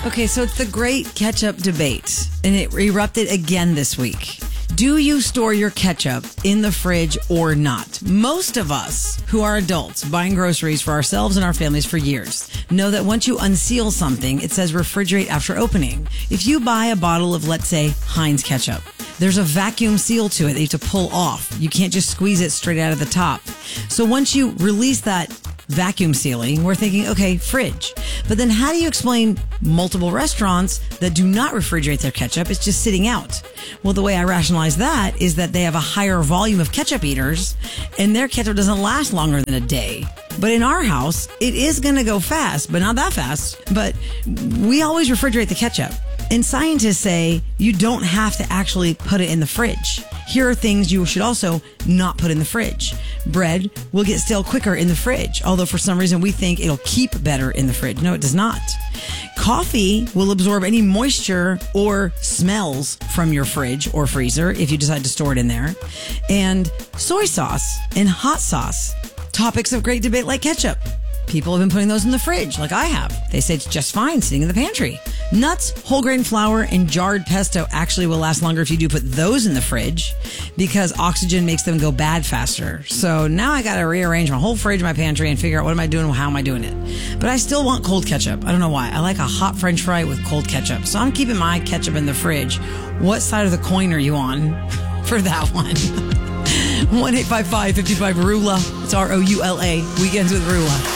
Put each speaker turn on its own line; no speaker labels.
Okay, so it's the great ketchup debate, and it erupted again this week. Do you store your ketchup in the fridge or not? Most of us who are adults buying groceries for ourselves and our families for years know that once you unseal something, it says refrigerate after opening. If you buy a bottle of, let's say, Heinz ketchup, there's a vacuum seal to it that you have to pull off. You can't just squeeze it straight out of the top. So once you release that vacuum sealing, we're thinking, okay, fridge. But then how do you explain multiple restaurants that do not refrigerate their ketchup? It's just sitting out. Well, the way I rationalize that is that they have a higher volume of ketchup eaters and their ketchup doesn't last longer than a day. But in our house, it is going to go fast, but not that fast. But we always refrigerate the ketchup. And scientists say you don't have to actually put it in the fridge. Here are things you should also not put in the fridge. Bread will get stale quicker in the fridge, although for some reason we think it'll keep better in the fridge. No, it does not. Coffee will absorb any moisture or smells from your fridge or freezer if you decide to store it in there. And soy sauce and hot sauce, topics of great debate like ketchup. People have been putting those in the fridge like I have. They say it's just fine sitting in the pantry. Nuts, whole grain flour, and jarred pesto actually will last longer if you do put those in the fridge because oxygen makes them go bad faster. So now I got to rearrange my whole fridge, my pantry, and figure out what am I doing and how am I doing it. But I still want cold ketchup. I don't know why. I like a hot French fry with cold ketchup. So I'm keeping my ketchup in the fridge. What side of the coin are you on for that one? 1-855-55-RULA. It's ROULA. Weekends with Rula.